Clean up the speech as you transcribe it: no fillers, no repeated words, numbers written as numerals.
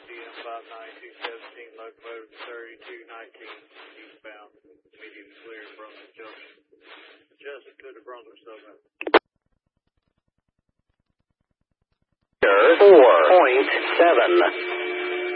CM 59217, locomotive 3219, eastbound, medium clear, Brunswick Junction. Adjusted to the Brunswick Suburb. 4.7.